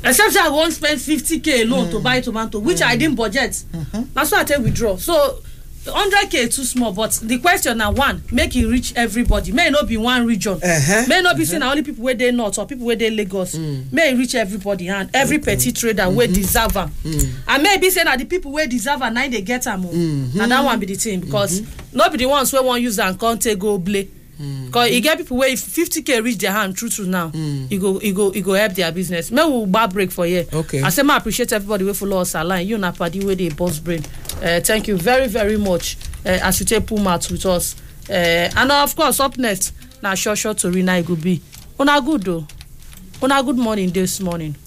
Except I won't spend 50k alone to buy tomato, which I didn't budget. That's why I take withdraw. So 100k too small, but the question now one, make it reach everybody. May not be one region. May not be saying only people where they north or people where they Lagos. May it reach everybody and every petty trader where deserve them. And maybe saying that the people where deserve and now they get them. And that one be the thing because not be the ones where one use and can't take go play. Because you get people where if 50k reach their hand true now, you go help their business. May we bar break for you. Okay. I say I appreciate everybody who follow us online. You na party where they boss brain. Thank you very, very much as you take pull mat with us. And of course, up next, now short to Rina Igubi. Una good though. Una good morning this morning.